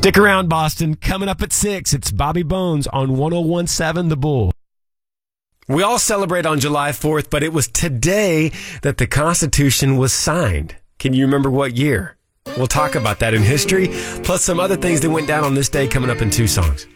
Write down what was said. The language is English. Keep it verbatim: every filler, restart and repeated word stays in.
Stick around, Boston. Coming up at six, it's Bobby Bones on one oh one seven The Bull. We all celebrate on July fourth, but it was today that the Constitution was signed. Can you remember what year? We'll talk about that in history, plus some other things that went down on this day coming up in two songs.